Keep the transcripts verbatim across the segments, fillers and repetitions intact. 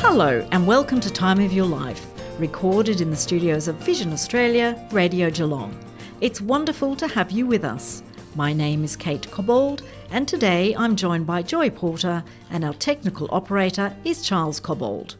Hello and welcome to Time of Your Life, recorded in the studios of Vision Australia, Radio Geelong. It's wonderful to have you with us. My name is Kate Cobbold and today I'm joined by Joy Porter and our technical operator is Charles Cobbold.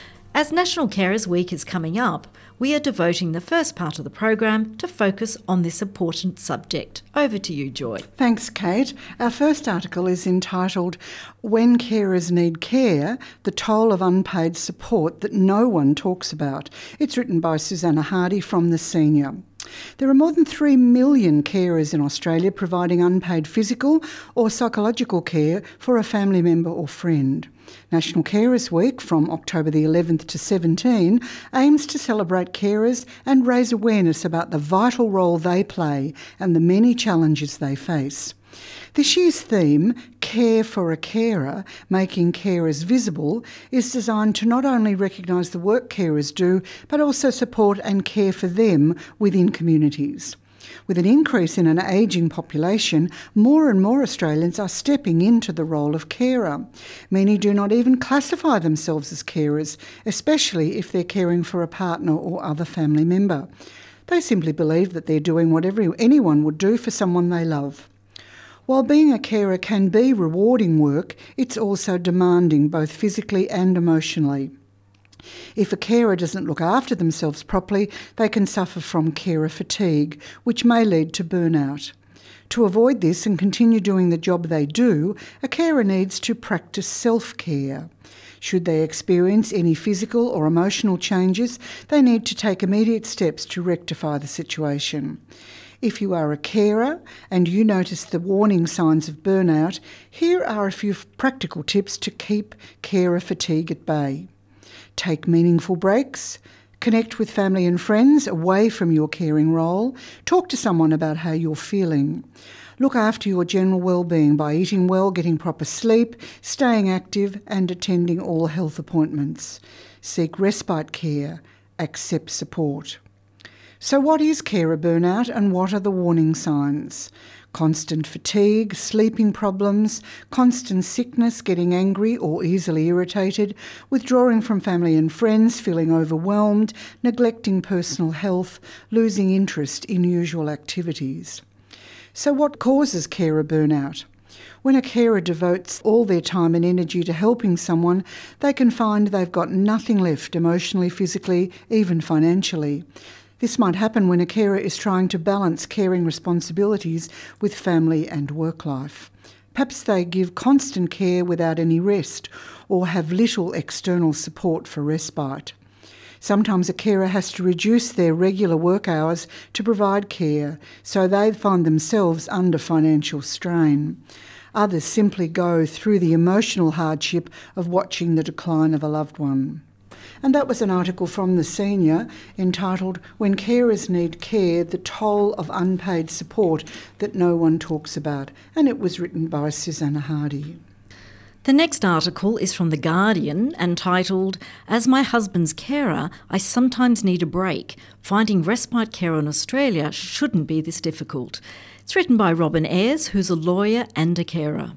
As National Carers Week is coming up, we are devoting the first part of the program to focus on this important subject. Over to you, Joy. Thanks, Kate. Our first article is entitled When Carers Need Care, the Toll of Unpaid Support That No One Talks About. It's written by Susanna Hardy from The Senior. There are more than three million carers in Australia providing unpaid physical or psychological care for a family member or friend. National Carers Week, from October the eleventh to seventeenth, aims to celebrate carers and raise awareness about the vital role they play and the many challenges they face. This year's theme, Care for a Carer, Making Carers Visible, is designed to not only recognise the work carers do, but also support and care for them within communities. With an increase in an ageing population, more and more Australians are stepping into the role of carer. Many do not even classify themselves as carers, especially if they're caring for a partner or other family member. They simply believe that they're doing what every, anyone would do for someone they love. While being a carer can be rewarding work, it's also demanding both physically and emotionally. If a carer doesn't look after themselves properly, they can suffer from carer fatigue, which may lead to burnout. To avoid this and continue doing the job they do, a carer needs to practice self-care. Should they experience any physical or emotional changes, they need to take immediate steps to rectify the situation. If you are a carer and you notice the warning signs of burnout, here are a few practical tips to keep carer fatigue at bay. Take meaningful breaks. Connect with family and friends away from your caring role. Talk to someone about how you're feeling. Look after your general well-being by eating well, getting proper sleep, staying active and attending all health appointments. Seek respite care. Accept support. So what is carer burnout and what are the warning signs? Constant fatigue, sleeping problems, constant sickness, getting angry or easily irritated, withdrawing from family and friends, feeling overwhelmed, neglecting personal health, losing interest in usual activities. So what causes carer burnout? When a carer devotes all their time and energy to helping someone, they can find they've got nothing left emotionally, physically, even financially. This might happen when a carer is trying to balance caring responsibilities with family and work life. Perhaps they give constant care without any rest or have little external support for respite. Sometimes a carer has to reduce their regular work hours to provide care, so they find themselves under financial strain. Others simply go through the emotional hardship of watching the decline of a loved one. And that was an article from The Senior entitled When Carers Need Care, the Toll of Unpaid Support That No One Talks About, and it was written by Susanna Hardy. The next article is from The Guardian and titled As My Husband's Carer, I Sometimes Need a Break. Finding respite care in Australia shouldn't be this difficult. It's written by Robin Ayres, who's a lawyer and a carer.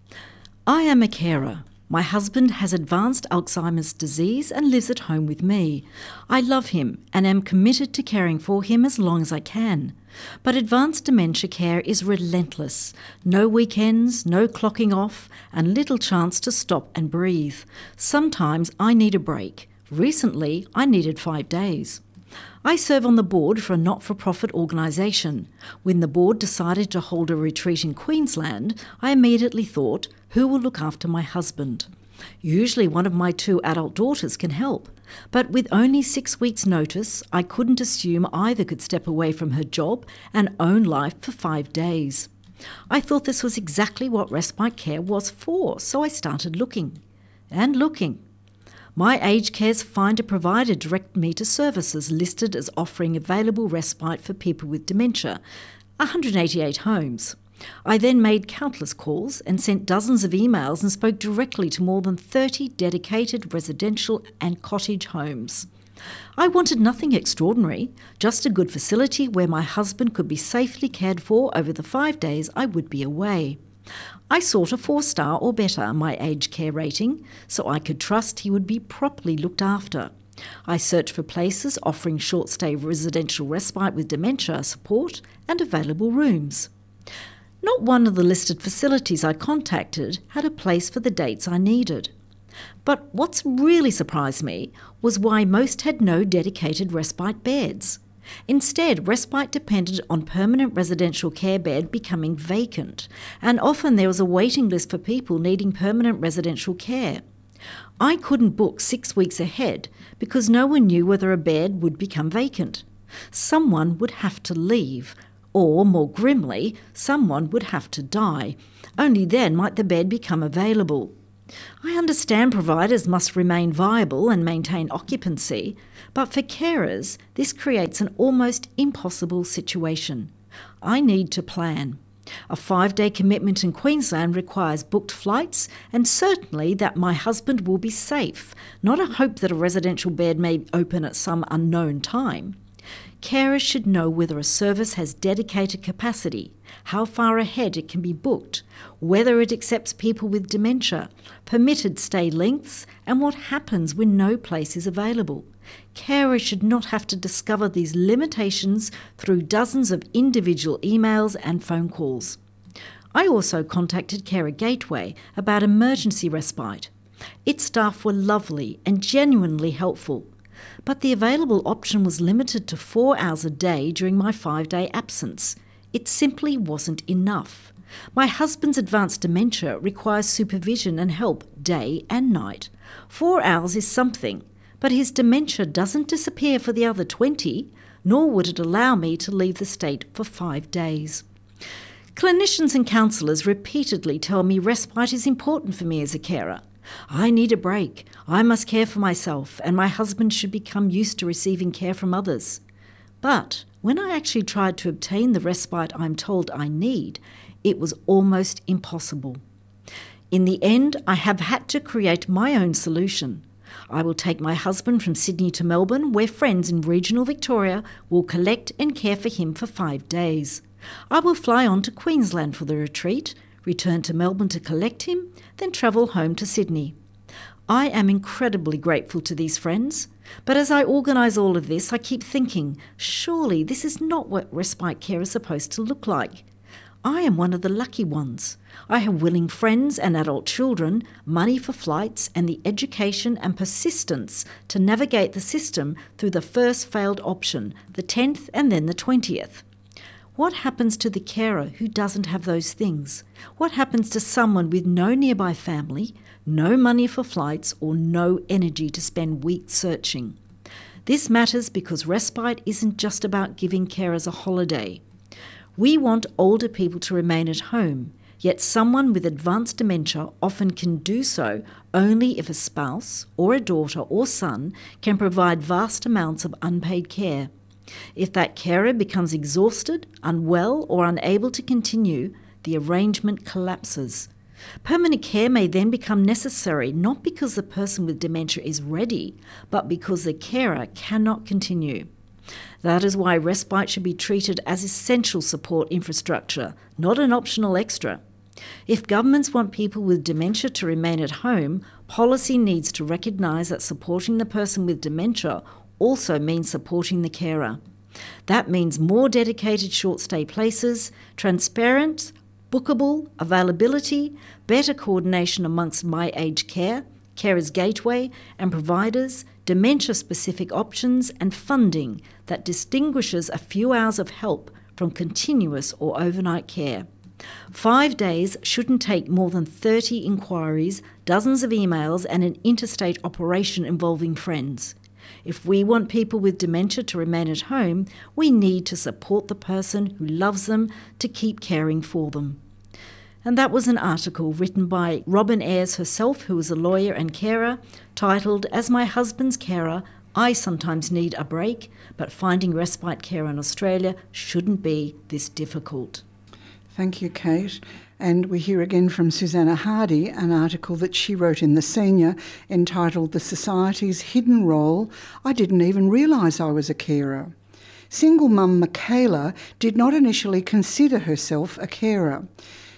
I am a carer. My husband has advanced Alzheimer's disease and lives at home with me. I love him and am committed to caring for him as long as I can. But advanced dementia care is relentless. No weekends, no clocking off, and little chance to stop and breathe. Sometimes I need a break. Recently, I needed five days. I serve on the board for a not-for-profit organisation. When the board decided to hold a retreat in Queensland, I immediately thought, who will look after my husband? Usually one of my two adult daughters can help, but with only six weeks' notice, I couldn't assume either could step away from her job and own life for five days. I thought this was exactly what respite care was for, so I started looking and looking. My Aged Care's Finder provider directed me to services listed as offering available respite for people with dementia, one hundred eighty-eight homes. I then made countless calls and sent dozens of emails and spoke directly to more than thirty dedicated residential and cottage homes. I wanted nothing extraordinary, just a good facility where my husband could be safely cared for over the five days I would be away. I sought a four-star or better my aged care rating so I could trust he would be properly looked after. I searched for places offering short-stay residential respite with dementia support and available rooms. Not one of the listed facilities I contacted had a place for the dates I needed. But what's really surprised me was why most had no dedicated respite beds. Instead, respite depended on permanent residential care bed becoming vacant, and often there was a waiting list for people needing permanent residential care. I couldn't book six weeks ahead because no one knew whether a bed would become vacant. Someone would have to leave, or more grimly, someone would have to die. Only then might the bed become available. I understand providers must remain viable and maintain occupancy, but for carers, this creates an almost impossible situation. I need to plan. A five-day commitment in Queensland requires booked flights and certainly that my husband will be safe, not a hope that a residential bed may open at some unknown time. Carers should know whether a service has dedicated capacity, how far ahead it can be booked, whether it accepts people with dementia, permitted stay lengths, and what happens when no place is available. Carers should not have to discover these limitations through dozens of individual emails and phone calls. I also contacted Carer Gateway about emergency respite. Its staff were lovely and genuinely helpful, but the available option was limited to four hours a day during my five-day absence. It simply wasn't enough. My husband's advanced dementia requires supervision and help day and night. Four hours is something, but his dementia doesn't disappear for the other twenty, nor would it allow me to leave the state for five days. Clinicians and counsellors repeatedly tell me respite is important for me as a carer. I need a break. I must care for myself, and my husband should become used to receiving care from others. But when I actually tried to obtain the respite I'm told I need, it was almost impossible. In the end, I have had to create my own solution. I will take my husband from Sydney to Melbourne, where friends in regional Victoria will collect and care for him for five days. I will fly on to Queensland for the retreat, return to Melbourne to collect him, then travel home to Sydney. I am incredibly grateful to these friends, but as I organise all of this, I keep thinking, surely this is not what respite care is supposed to look like. I am one of the lucky ones. I have willing friends and adult children, money for flights, and the education and persistence to navigate the system through the first failed option, the tenth and then the twentieth. What happens to the carer who doesn't have those things? What happens to someone with no nearby family, no money for flights, or no energy to spend weeks searching? This matters because respite isn't just about giving carers a holiday. We want older people to remain at home, yet someone with advanced dementia often can do so only if a spouse or a daughter or son can provide vast amounts of unpaid care. If that carer becomes exhausted, unwell, or unable to continue, the arrangement collapses. Permanent care may then become necessary not because the person with dementia is ready, but because the carer cannot continue. That is why respite should be treated as essential support infrastructure, not an optional extra. If governments want people with dementia to remain at home, policy needs to recognise that supporting the person with dementia also means supporting the carer. That means more dedicated short-stay places, transparent, bookable, availability, better coordination amongst My Aged Care, Carers Gateway and providers, dementia-specific options and funding that distinguishes a few hours of help from continuous or overnight care. Five days shouldn't take more than thirty inquiries, dozens of emails and an interstate operation involving friends. If we want people with dementia to remain at home, we need to support the person who loves them to keep caring for them. And that was an article written by Robin Ayres herself, who is a lawyer and carer, titled, As My Husband's Carer, I Sometimes Need a Break, but Finding Respite Care in Australia Shouldn't Be This Difficult. Thank you, Kate. And we hear again from Susanna Hardy, an article that she wrote in The Senior entitled The Society's Hidden Role. I Didn't Even Realise I Was a Carer. Single mum Michaela did not initially consider herself a carer.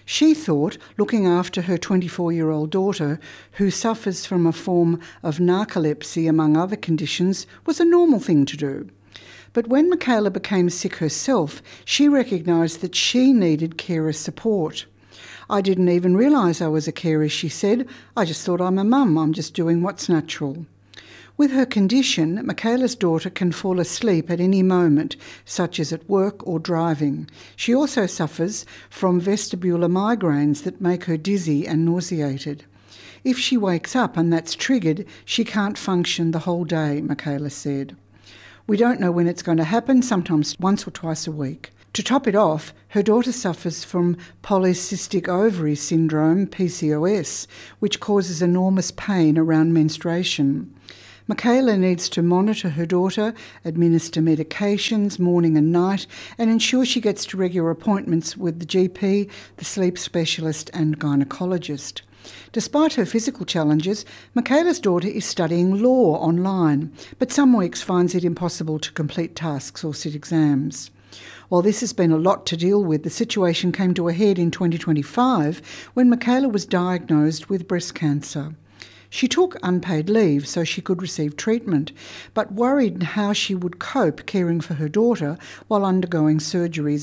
She thought looking after her twenty-four-year-old daughter, who suffers from a form of narcolepsy among other conditions, was a normal thing to do. But when Michaela became sick herself, she recognised that she needed carer support. "I didn't even realise I was a carer," she said. "I just thought I'm a mum, I'm just doing what's natural." With her condition, Michaela's daughter can fall asleep at any moment, such as at work or driving. She also suffers from vestibular migraines that make her dizzy and nauseated. If she wakes up and that's triggered, she can't function the whole day, Michaela said. "We don't know when it's going to happen, sometimes once or twice a week." To top it off, her daughter suffers from polycystic ovary syndrome, P C O S, which causes enormous pain around menstruation. Michaela needs to monitor her daughter, administer medications morning and night, and ensure she gets to regular appointments with the G P, the sleep specialist and gynaecologist. Despite her physical challenges, Michaela's daughter is studying law online, but some weeks finds it impossible to complete tasks or sit exams. While this has been a lot to deal with, the situation came to a head in twenty twenty-five when Michaela was diagnosed with breast cancer. She took unpaid leave so she could receive treatment, but worried how she would cope caring for her daughter while undergoing surgeries